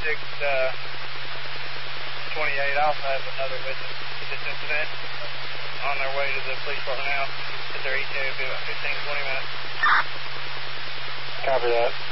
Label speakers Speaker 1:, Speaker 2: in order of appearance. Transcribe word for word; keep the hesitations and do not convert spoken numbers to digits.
Speaker 1: six twenty-eight, I also have another witness to this incident on their way to the police department now. At their E T A will be about fifteen to twenty minutes.
Speaker 2: Copy that.